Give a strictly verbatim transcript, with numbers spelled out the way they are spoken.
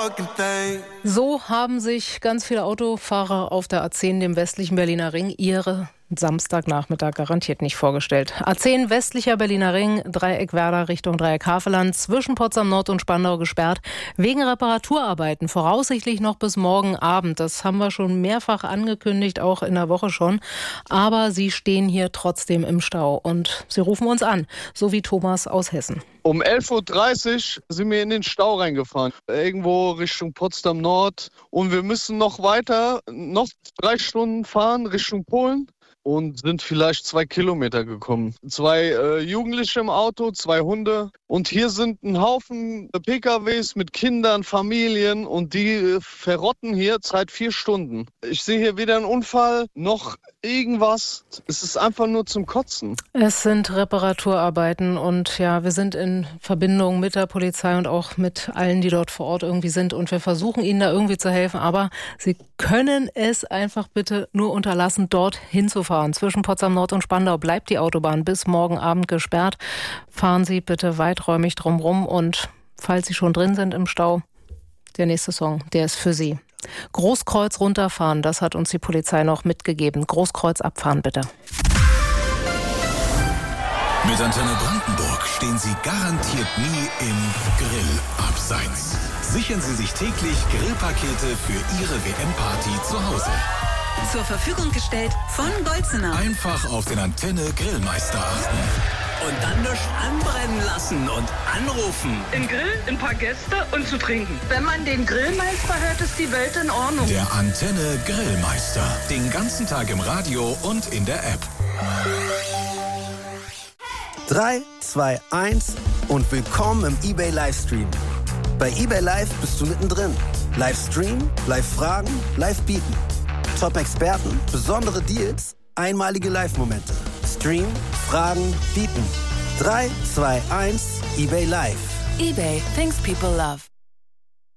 fucking thing. So haben sich ganz viele Autofahrer auf der A zehn, dem westlichen Berliner Ring, ihre Samstagnachmittag garantiert nicht vorgestellt. A zehn, westlicher Berliner Ring, Dreieck Werder Richtung Dreieck Havelland, zwischen Potsdam Nord und Spandau gesperrt, wegen Reparaturarbeiten, voraussichtlich noch bis morgen Abend. Das haben wir schon mehrfach angekündigt, auch in der Woche schon. Aber sie stehen hier trotzdem im Stau und sie rufen uns an, so wie Thomas aus Hessen. Um elf Uhr dreißig sind wir in den Stau reingefahren, irgendwo Richtung Potsdam Nord. Und wir müssen noch weiter, noch drei Stunden fahren Richtung Polen. Und sind vielleicht zwei Kilometer gekommen. Zwei äh, Jugendliche im Auto, zwei Hunde. Und hier sind ein Haufen P K Ws mit Kindern, Familien. Und die äh, verrotten hier seit vier Stunden. Ich sehe hier weder einen Unfall noch irgendwas. Es ist einfach nur zum Kotzen. Es sind Reparaturarbeiten. Und ja, wir sind in Verbindung mit der Polizei und auch mit allen, die dort vor Ort irgendwie sind. Und wir versuchen ihnen da irgendwie zu helfen. Aber sie können es einfach bitte nur unterlassen, dort hinzufahren. Zwischen Potsdam Nord und Spandau bleibt die Autobahn bis morgen Abend gesperrt. Fahren Sie bitte weiträumig drumherum und falls Sie schon drin sind im Stau, der nächste Song, der ist für Sie. Großkreuz runterfahren, das hat uns die Polizei noch mitgegeben. Großkreuz abfahren bitte. Mit Antenne Brandenburg stehen Sie garantiert nie im Grillabseits. Sichern Sie sich täglich Grillpakete für Ihre W M-Party zu Hause. Zur Verfügung gestellt von Bolzener. Einfach auf den Antenne Grillmeister achten. Und dann nichts anbrennen lassen und anrufen. Im Grill, ein paar Gäste und zu trinken. Wenn man den Grillmeister hört, ist die Welt in Ordnung. Der Antenne Grillmeister. Den ganzen Tag im Radio und in der App. drei, zwei, eins und willkommen im eBay Livestream. Bei eBay Live bist du mittendrin. Livestream, Live-Fragen, Live-Bieten. Top-Experten, besondere Deals, einmalige Live-Momente. Stream, Fragen, bieten. drei, zwei, eins, eBay Live. eBay, things people love.